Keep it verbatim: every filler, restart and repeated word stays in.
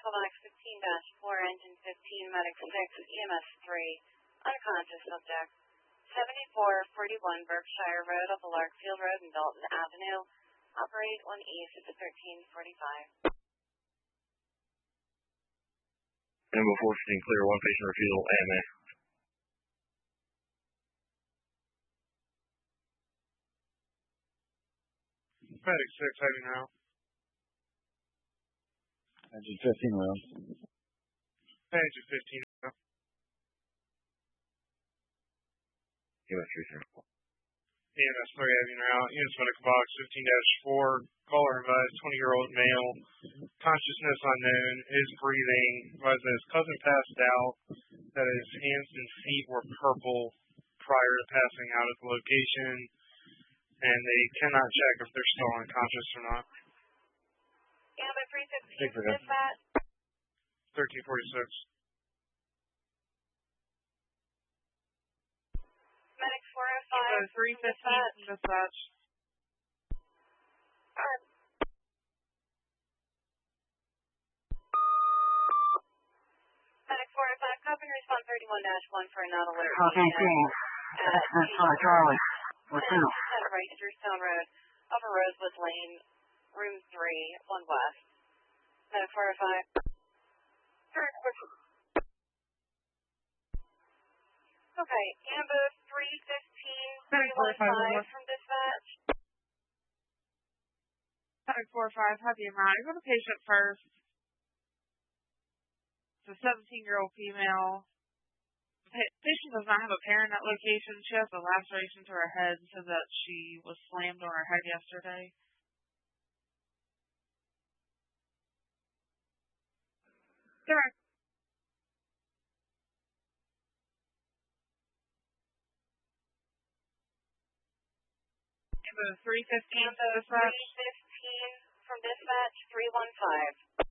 Medical Box fifteen dash four, Engine fifteen, Medic six, E M S three, unconscious subject, seventy-four forty-one Berkshire Road, up Larkfield Road and Dalton Avenue. Operate one east, thirteen forty-five. Number four fifteen clear, one patient refusal, A M A. Medic six, heading out. Engine fifteen round. Engine fifteen round. E M S three, sir. E M S three, heading out. Units Medical Box fifteen dash four, caller advised, twenty-year-old male, consciousness unknown, is breathing, advised that his cousin passed out, that his hands and feet were purple prior to passing out at the location, and they cannot check if they're still unconscious or not. Amber three fifteen, dispatch. thirteen forty-six. Medic four oh five, three fifteen, dispatch. Alright. Medic four oh five, copy and respond thirty-one dash one for a not alert. Copy, team. This is Charlie. What's up? At Reisterstone Road, Upper Rosewood Lane, room three, one west. Medic four oh five. Okay, Amber three fifteen, three one five from dispatch. Medic four oh five, have you in mind? Go to patient first. It's a seventeen-year-old female. The patient does not have a parent at location. She has a laceration to her head and says that she was slammed on her head yesterday. Correct. Amber three fifteen, Amber three fifteen from dispatch, three one five.